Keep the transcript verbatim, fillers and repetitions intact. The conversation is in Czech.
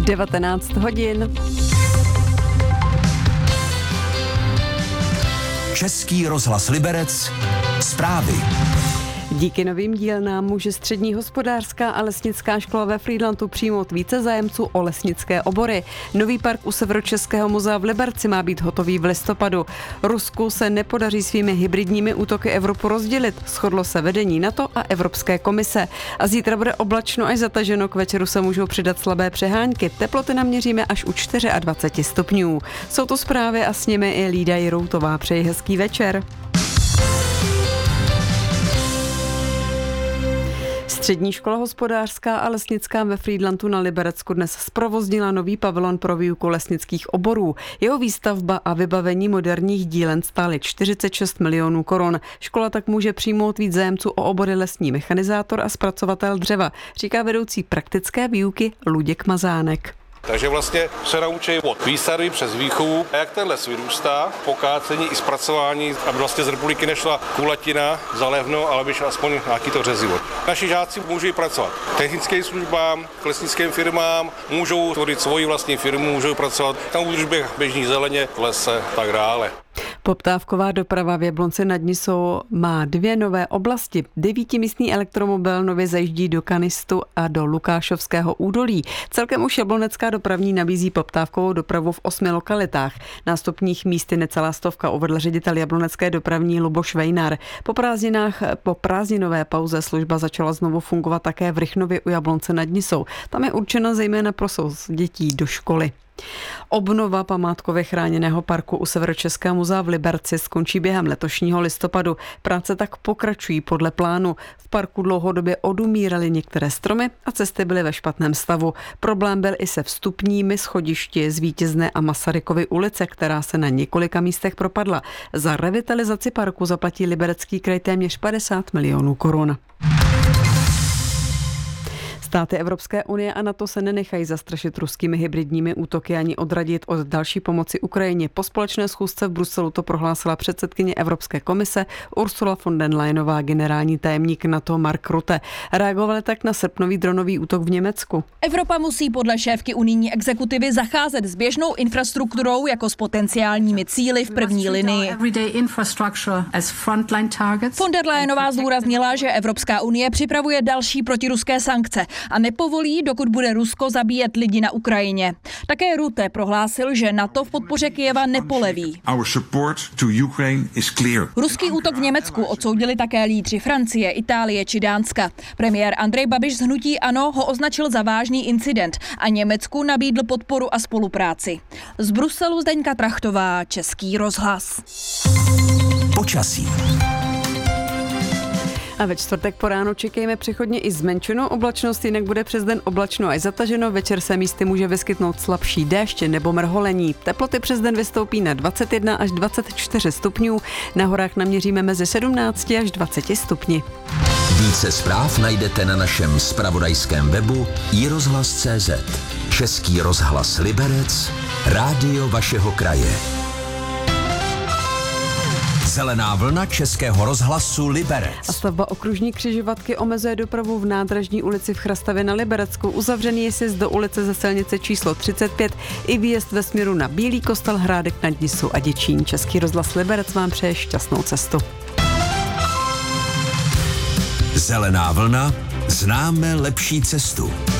devatenáct hodin. Český rozhlas Liberec, zprávy. Díky novým dílnám může střední hospodářská a lesnická škola ve Frýdlantu přijmout více zájemců o lesnické obory. Nový park u Severočeského muzea v Liberci má být hotový v listopadu. Rusku se nepodaří svými hybridními útoky Evropu rozdělit, shodlo se vedení NATO a Evropské komise. A zítra bude oblačno až zataženo, k večeru se můžou přidat slabé přehánky. Teploty naměříme až u dvacet čtyři stupňů. Jsou to zprávy a s nimi i Lída Jiroutová. Přeji hezký večer. Střední škola hospodářská a lesnická ve Frýdlantu na Liberecku dnes zprovoznila nový pavilon pro výuku lesnických oborů. Jeho výstavba a vybavení moderních dílen stály čtyřicet šest milionů korun. Škola tak může přijmout víc zájemců o obory lesní mechanizátor a zpracovatel dřeva, říká vedoucí praktické výuky Luděk Mazánek. Takže vlastně se naučí od výsady přes výchovu, jak ten les vyrůstá, pokácení i zpracování, aby vlastně z republiky nešla kulatina za levno, ale by šlo aspoň nějaký to řezivo. Naši žáci můžou pracovat technickým službám, k lesnickým firmám, můžou tvořit svoji vlastní firmu, můžou pracovat na údržbě běžní zeleně, v lese a tak dále. Poptávková doprava v Jablonci nad Nisou má dvě nové oblasti. Devítimístný elektromobil nově zajíždí do Kanistu a do Lukášovského údolí. Celkem už jablonecká dopravní nabízí poptávkovou dopravu v osmi lokalitách. Nástupních míst je necelá stovka, uvedl ředitel jablonecké dopravní Luboš Vejnar. Po prázdninách, po prázdninové pauze služba začala znovu fungovat také v Rychnově u Jablonce nad Nisou. Tam je určena zejména pro souz dětí do školy. Obnova památkově chráněného parku u Severočeského muzea v Liberci skončí během letošního listopadu. Práce tak pokračují podle plánu. V parku dlouhodobě odumíraly některé stromy a cesty byly ve špatném stavu. Problém byl i se vstupními schodišti z Vítězné a Masarykovy ulice, která se na několika místech propadla. Za revitalizaci parku zaplatí Liberecký kraj téměř padesát milionů korun. Státy Evropské unie a NATO se nenechají zastrašit ruskými hybridními útoky ani odradit od další pomoci Ukrajině. Po společné schůzce v Bruselu to prohlásila předsedkyně Evropské komise Ursula von der Leyenová, generální tajemník NATO Mark Rutte. Reagovali tak na srpnový dronový útok v Německu. Evropa musí podle šéfky unijní exekutivy zacházet s běžnou infrastrukturou jako s potenciálními cíli v první linii. Von der Leyenová zdůraznila, že Evropská unie připravuje další protiruské sankce a nepovolí, dokud bude Rusko zabíjet lidi na Ukrajině. Také Rutte prohlásil, že NATO v podpoře Kyjeva nepoleví. Ruský útok v Německu odsoudili také lídři Francie, Itálie či Dánska. Premiér Andrej Babiš z hnutí ANO ho označil za vážný incident a Německu nabídl podporu a spolupráci. Z Bruselu Zdeňka Trachtová, Český rozhlas. Počasí. A ve čtvrtek po ránu čekejme přechodně i zmenšenou oblačnost, jinak bude přes den oblačno až zataženo, večer se místy může vyskytnout slabší déšť nebo mrholení. Teploty přes den vystoupí na dvacet jedna až dvacet čtyři stupňů, na horách naměříme mezi sedmnáct až dvacet stupni. Více zpráv najdete na našem zpravodajském webu i rozhlas tečka cé zet. Český rozhlas Liberec, rádio vašeho kraje. Zelená vlna Českého rozhlasu Liberec. A stavba okružní křižovatky omezuje dopravu v Nádražní ulici v Chrastavě na Liberecku. Uzavřený je sjezd do ulice ze silnice číslo třicet pět i výjezd ve směru na Bílý Kostel, Hrádek nad Nisou a Děčín. Český rozhlas Liberec vám přeje šťastnou cestu. Zelená vlna, známe lepší cestu.